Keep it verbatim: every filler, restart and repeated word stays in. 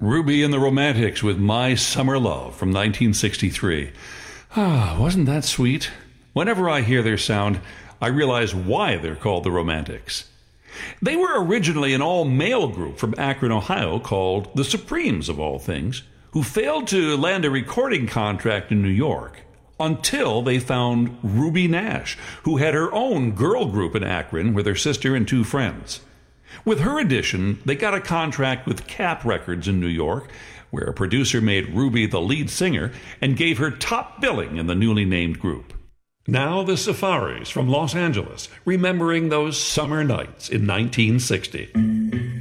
Ruby and the Romantics with My Summer Love from nineteen sixty-three. Ah, wasn't that sweet? Whenever I hear their sound, I realize why they're called the Romantics. They were originally an all-male group from Akron, Ohio called the Supremes, of all things, who failed to land a recording contract in New York until they found Ruby Nash, who had her own girl group in Akron with her sister and two friends. With her addition, they got a contract with Cap Records in New York, where a producer made Ruby the lead singer and gave her top billing in the newly named group. Now the Safaris from Los Angeles, remembering those summer nights in nineteen sixty.